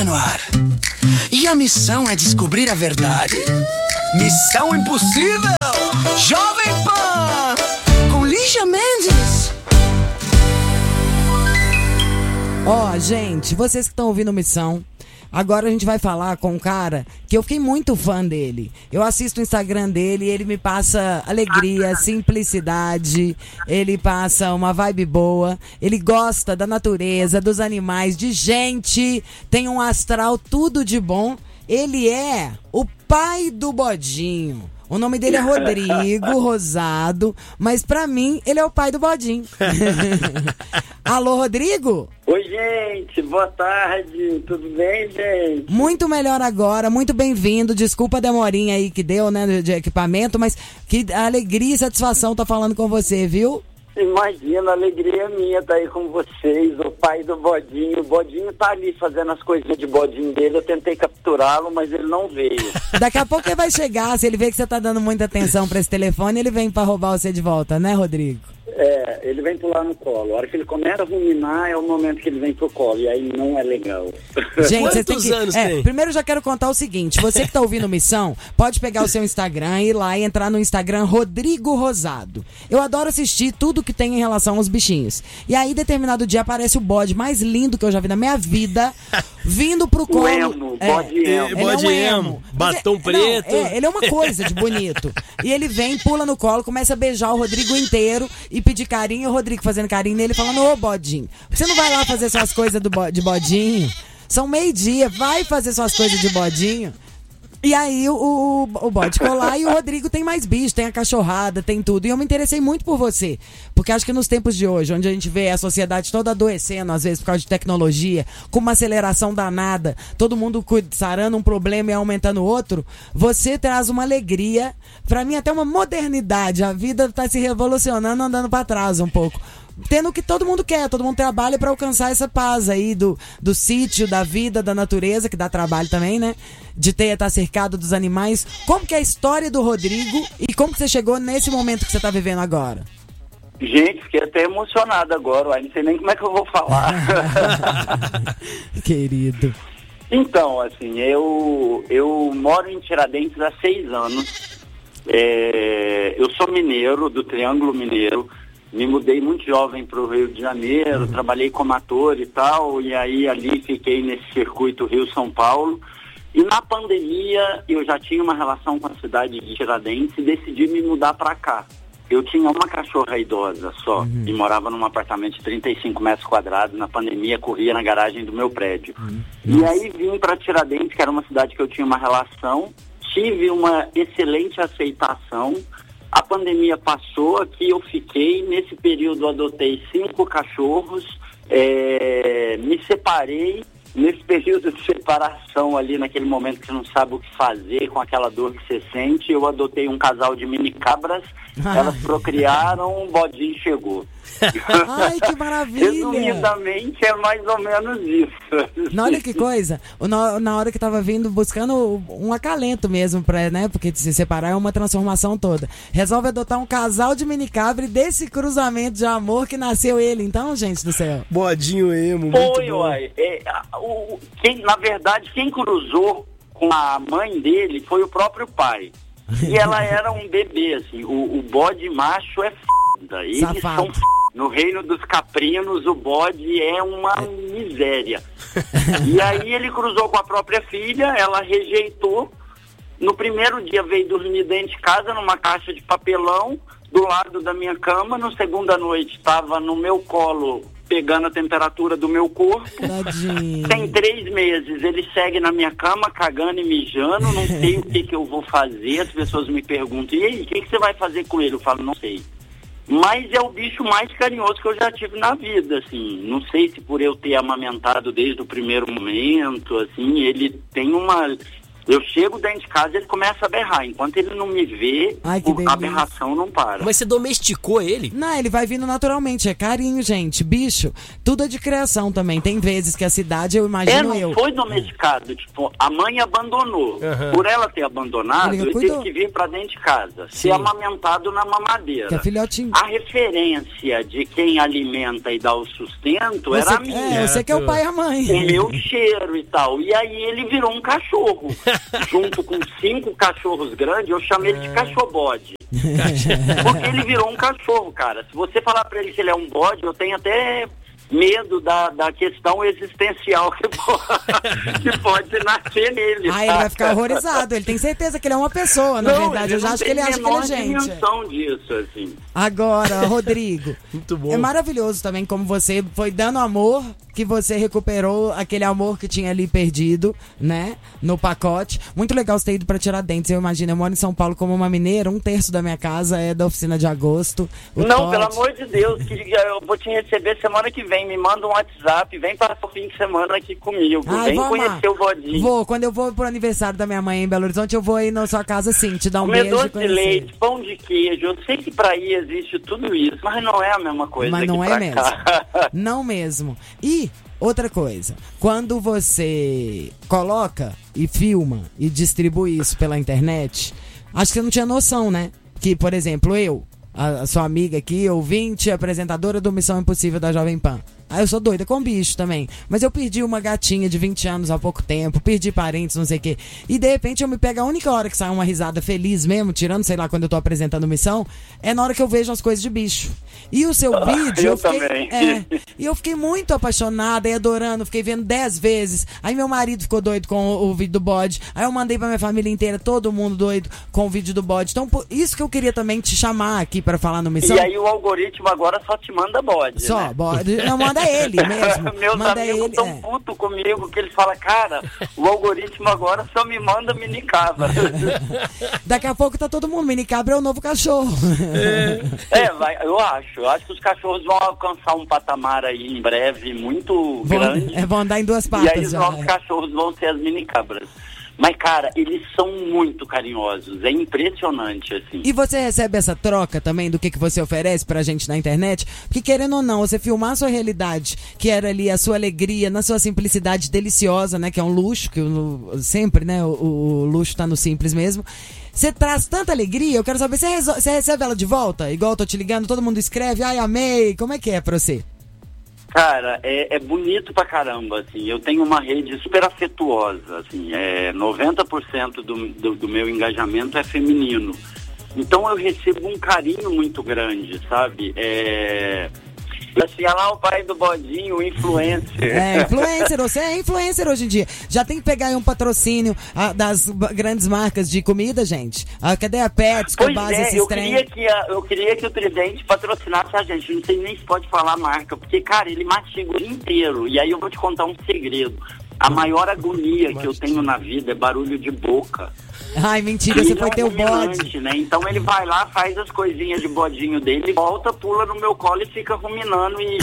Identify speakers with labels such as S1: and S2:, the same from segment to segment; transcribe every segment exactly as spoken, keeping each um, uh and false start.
S1: Está no ar. E a missão é descobrir a verdade. Missão Impossível! Jovem Pan! Com Lígia Mendes!
S2: Ó, oh, gente, vocês que estão ouvindo Missão, agora a gente vai falar com um cara que eu fiquei muito fã dele. Eu assisto o Instagram dele e ele me passa alegria, simplicidade, ele passa uma vibe boa, ele gosta da natureza, dos animais, de gente, tem um astral tudo de bom. Ele é o pai do Bodinho. O nome dele é Rodrigo Rosado, mas pra mim ele é o pai do Bodinho. Alô, Rodrigo?
S3: Oi, gente, boa tarde, tudo bem, gente?
S2: Muito melhor agora, muito bem-vindo. Desculpa a demorinha aí que deu, né, de equipamento, mas que alegria e satisfação tá falando com você, viu?
S3: Imagina, a alegria minha tá aí com vocês, o pai do Bodinho. O Bodinho tá ali fazendo as coisinhas de bodinho dele, eu tentei capturá-lo, mas ele não veio.
S2: Daqui a pouco ele vai chegar, se ele vê que você tá dando muita atenção pra esse telefone, ele vem pra roubar você de volta, né, Rodrigo?
S3: É, ele vem pular no colo. A hora que ele começa a ruminar é o momento que ele vem pro colo, e aí não é legal.
S2: Gente, você tem
S4: Quantos
S2: que...
S4: anos
S2: é,
S4: tem?
S2: Primeiro eu já quero contar o seguinte, você que tá ouvindo Missão, pode pegar o seu Instagram e ir lá e entrar no Instagram Rodrigo Rosado. Eu adoro assistir tudo que tem em relação aos bichinhos. E aí, determinado dia, aparece o bode mais lindo que eu já vi na minha vida, vindo pro colo.
S3: O emo,
S2: é,
S3: bode emo.
S2: ele
S4: Bode
S2: é um
S4: emo,
S2: emo.
S4: batom
S2: Mas é- não,
S4: preto.
S2: é, ele é uma coisa de bonito. E ele vem, pula no colo, começa a beijar o Rodrigo inteiro e pedir carinho. O Rodrigo fazendo carinho nele, falando: ô, bodinho, você não vai lá fazer suas coisas do bo- de bodinho? São meio-dia, vai fazer suas coisas de bodinho. E aí o, o, o bode ficou lá e o Rodrigo tem mais bicho, tem a cachorrada, tem tudo. E eu me interessei muito por você, porque acho que nos tempos de hoje, onde a gente vê a sociedade toda adoecendo, às vezes por causa de tecnologia, com uma aceleração danada, todo mundo cu- sarando um problema e aumentando outro, você traz uma alegria, pra mim até uma modernidade. A vida tá se revolucionando, andando pra trás um pouco. Tendo o que todo mundo quer, todo mundo trabalha pra alcançar essa paz aí do, do sítio, da vida, da natureza, que dá trabalho também, né? De ter, estar cercado dos animais. Como que é a história do Rodrigo e como que você chegou nesse momento que você tá vivendo agora?
S3: Gente, fiquei até emocionado agora, uai, não sei nem como é que eu vou falar.
S2: Querido.
S3: Então, assim, eu, eu moro em Tiradentes há seis anos. É, eu sou mineiro, do Triângulo Mineiro. Me mudei muito jovem para o Rio de Janeiro, uhum. Trabalhei como ator e tal, e aí ali fiquei nesse circuito Rio-São Paulo. E na pandemia eu já tinha uma relação com a cidade de Tiradentes e decidi me mudar para cá. Eu tinha uma cachorra idosa só, uhum. E morava num apartamento de trinta e cinco metros quadrados. Na pandemia corria na garagem do meu prédio. Uhum. E aí vim para Tiradentes, que era uma cidade que eu tinha uma relação, tive uma excelente aceitação. A pandemia passou, aqui eu fiquei, nesse período adotei cinco cachorros, é, me separei, nesse período de separação ali, naquele momento que você não sabe o que fazer, com aquela dor que você sente, eu adotei um casal de mini cabras, elas procriaram, um bodinho chegou.
S2: Ai, que maravilha!
S3: Resumidamente é mais ou menos isso.
S2: Não, olha que coisa, na, na hora que tava vindo buscando um acalento mesmo, pra, né? Porque se separar é uma transformação toda. Resolve adotar um casal de mini cabra e desse cruzamento de amor que nasceu ele, então, gente do céu.
S4: Bodinho emo, muito
S3: Foi,
S4: bom.
S3: uai. É, o, quem, na verdade, quem cruzou com a mãe dele foi o próprio pai. E ela era um bebê, assim. O, o bode macho é foda. Eles
S2: Safado.
S3: são f... No reino dos caprinos, o bode é uma miséria. E aí ele cruzou com a própria filha, ela rejeitou. No primeiro dia veio dormir dentro de casa, numa caixa de papelão, do lado da minha cama. No segunda noite estava no meu colo, pegando a temperatura do meu corpo.
S2: Tadinho.
S3: Tem três meses, ele segue na minha cama, cagando e mijando, não sei o que, que eu vou fazer. As pessoas me perguntam, e aí, o que, que você vai fazer com ele? Eu falo, não sei. Mas é o bicho mais carinhoso que eu já tive na vida, assim. Não sei se por eu ter amamentado desde o primeiro momento, assim, ele tem uma... Eu chego dentro de casa e ele começa a berrar. Enquanto ele não me vê,
S2: Ai,
S3: o, a berração não para.
S4: Mas você domesticou ele?
S2: Não, ele vai vindo naturalmente. É carinho, gente. Bicho, tudo é de criação também. Tem vezes que a cidade, eu imagino
S3: É, não
S2: eu.
S3: foi domesticado. Tipo, a mãe abandonou.
S4: Uhum.
S3: Por ela ter abandonado,
S2: Ele
S3: ele
S2: cuidou.
S3: teve que vir pra dentro de casa.
S4: Sim.
S3: Ser amamentado na mamadeira.
S2: Que é filhotinho.
S3: A referência de quem alimenta e dá o sustento
S2: Você,
S3: era a minha.
S2: é, você que é o pai e a mãe.
S3: O meu cheiro e tal. E aí ele virou um cachorro. Junto com cinco cachorros grandes, eu chamei ele de cachorro-bode. Porque ele virou um cachorro, cara. Se você falar pra ele que ele é um bode, eu tenho até medo da, da questão existencial que pode, que pode nascer nele.
S2: Ah, ele vai ficar horrorizado. Ele tem certeza que ele é uma pessoa, na
S3: Não,
S2: verdade. Eu já
S3: não
S2: acho que
S3: tem
S2: ele acha que ele é
S3: menor
S2: gente.
S3: dimensão disso, assim.
S2: Agora, Rodrigo,
S4: Muito bom.
S2: é maravilhoso também como você foi dando amor, que você recuperou aquele amor que tinha ali perdido, né, no pacote. Muito legal você ter ido pra Tiradentes. Eu imagino, eu moro em São Paulo como uma mineira, um terço da minha casa é da oficina de agosto. O
S3: Não,
S2: Totti.
S3: pelo amor de Deus, que eu vou te receber semana que vem. Me manda um WhatsApp, vem para o fim de semana aqui comigo.
S2: Ai,
S3: vem
S2: vou amar.
S3: conhecer o Bodinho.
S2: Vou, quando eu vou pro aniversário da minha mãe em Belo Horizonte, eu vou aí na sua casa sim, te dar um
S3: Comer
S2: beijo e
S3: doce de
S2: conhecer.
S3: leite, pão de queijo. Eu sei que pra aí existe tudo isso, mas não é a mesma coisa.
S2: Mas não
S3: aqui
S2: é
S3: pra
S2: mesmo.
S3: cá.
S2: Não mesmo. E outra coisa, quando você coloca e filma e distribui isso pela internet, acho que você não tinha noção, né? Que, por exemplo, eu, a, a sua amiga aqui, ouvinte, apresentadora do Missão Impossível da Jovem Pan. Ah, eu sou doida com bicho também. Mas eu perdi uma gatinha de vinte anos há pouco tempo, perdi parentes, não sei o quê. E de repente eu me pego a única hora que sai uma risada feliz mesmo, tirando, sei lá, quando eu tô apresentando Missão, é na hora que eu vejo as coisas de bicho. E o seu vídeo,
S3: eu
S2: eu fiquei,
S3: também.
S2: é, e eu fiquei muito apaixonada e adorando, fiquei vendo dez vezes. Aí meu marido ficou doido com o, o vídeo do bode. Aí eu mandei pra minha família inteira, todo mundo doido com o vídeo do bode. Então, por isso que eu queria também te chamar aqui pra falar no Missão.
S3: E aí o algoritmo agora só te manda bode,
S2: Só,
S3: né?
S2: bode. Não, manda ele mesmo.
S3: Meus
S2: manda
S3: amigos
S2: ele.
S3: estão
S2: É.
S3: putos comigo, que eles falam, cara, o algoritmo agora só me manda minicaba.
S2: Daqui a pouco tá todo mundo. Minicabra é o novo cachorro.
S3: É, vai, eu acho. Eu acho que os cachorros vão alcançar um patamar aí em breve muito
S2: Vão,
S3: grande.
S2: é, vão andar em duas
S3: E
S2: patas
S3: aí os
S2: já.
S3: novos cachorros vão ser as minicabras. Mas, cara, eles são muito carinhosos. É impressionante, assim.
S2: E você recebe essa troca também do que, que você oferece pra gente na internet? Porque, querendo ou não, você filmar a sua realidade, que era ali a sua alegria, na sua simplicidade deliciosa, né? Que é um luxo, que o- sempre, né? O, o luxo tá no simples mesmo. Você traz tanta alegria, eu quero saber, você, reso- você recebe ela de volta? Igual eu tô te ligando, todo mundo escreve, ai, amei. Como é que é pra você?
S3: Cara, é, é bonito pra caramba, assim. Eu tenho uma rede super afetuosa, assim. É, noventa por cento do, do, do meu engajamento é feminino. Então eu recebo um carinho muito grande, sabe? É... Assim, olha lá o pai do bodinho, o influencer.
S2: É, influencer, você é influencer hoje em dia. Já tem que pegar aí um patrocínio ah, das b- grandes marcas de comida, gente. Ah, cadê a Pets, com
S3: Pois
S2: base
S3: é,
S2: esses
S3: eu
S2: trem?
S3: queria, que a, eu queria que o Tridente patrocinasse a gente. Não sei nem se pode falar a marca, porque, cara, ele mastiga o dia inteiro. E aí eu vou te contar um segredo. A maior agonia que eu tenho na vida é barulho de boca.
S2: Ai, mentira, você
S3: Ele
S2: foi
S3: é um
S2: ter o bode.
S3: ruminante, né? Então ele vai lá, faz as coisinhas de bodinho dele, volta, pula no meu colo e fica ruminando e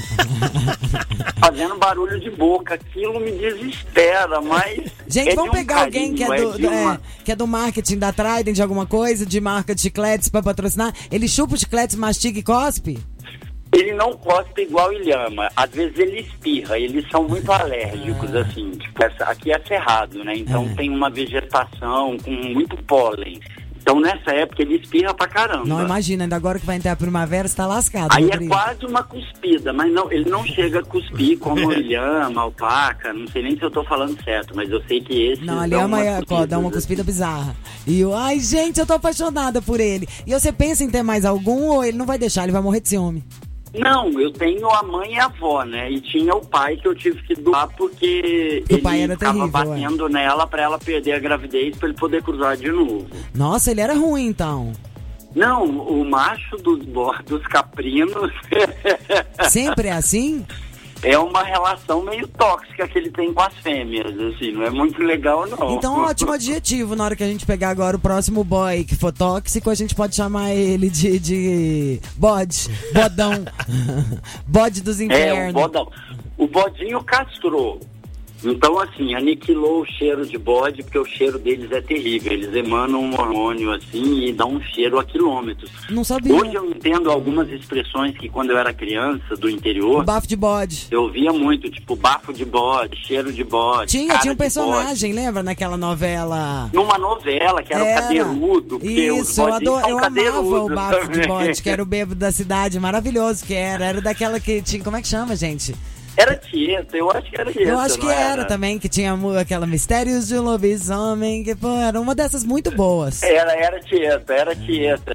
S3: fazendo barulho de boca. Aquilo me desespera, mas
S2: Gente,
S3: é
S2: vamos
S3: de um
S2: pegar alguém que é,
S3: carinho,
S2: do,
S3: de
S2: é,
S3: uma-
S2: que é do marketing da Trident, de alguma coisa, de marca de chicletes pra patrocinar. Ele chupa os chicletes, mastiga e cospe?
S3: Ele não cospe igual ele ama. Às vezes ele espirra. Eles são muito alérgicos, assim. Tipo, essa- aqui é cerrado, né? Então
S2: É.
S3: tem uma vegetação com muito pólen. Então nessa época ele espirra pra caramba.
S2: Não, imagina, ainda agora que vai entrar a primavera, você tá lascado.
S3: Aí é
S2: Rodrigo.
S3: quase uma cuspida, mas não, ele não chega a cuspir como ele ama, alpaca, não sei nem se eu tô falando certo, mas eu sei que esse
S2: Não, ele ama e pô, dá uma cuspida bizarra. E eu, ai, gente, eu tô apaixonada por ele. E você pensa em ter mais algum ou ele não vai deixar, ele vai morrer de ciúme?
S3: Não, eu tenho a mãe e a avó, né? E tinha o pai que eu tive que doar porque
S2: O
S3: ele
S2: pai era
S3: ficava
S2: terrível,
S3: batendo nela pra ela perder a gravidez pra ele poder cruzar de novo.
S2: Nossa, ele era ruim, então.
S3: Não, o macho dos, bo- dos caprinos
S2: Sempre é assim?
S3: é uma relação meio tóxica que ele tem com as fêmeas, assim, não é muito legal, não.
S2: Então, ótimo adjetivo. Na hora que a gente pegar agora o próximo boy que for tóxico, a gente pode chamar ele de, de bode, bodão. Bode dos
S3: É, o
S2: infernos.
S3: bodão. O bodinho castrou. Então, assim, aniquilou o cheiro de bode, porque o cheiro deles é terrível. Eles emanam um hormônio, assim, e dão um cheiro a quilômetros.
S2: Não sabia.
S3: Hoje eu entendo algumas expressões que, quando eu era criança, do interior...
S2: O bafo de bode.
S3: Eu ouvia muito, tipo, bafo de bode, cheiro de bode.
S2: Tinha, tinha um personagem, lembra, naquela novela?
S3: Numa novela, que era, era. o cadeirudo.
S2: Isso, eu, ador, eu amava o bafo
S3: também.
S2: de bode, que era o bêbado da cidade, maravilhoso que era. Era daquela que tinha... Como é que chama, gente?
S3: Era Tieta, eu acho que era Tieta.
S2: Eu acho que era,
S3: era
S2: também, que tinha aquela Mistérios de um Lobisomem, que pô, era uma dessas muito boas.
S3: Era, era Tieta, era Tieta.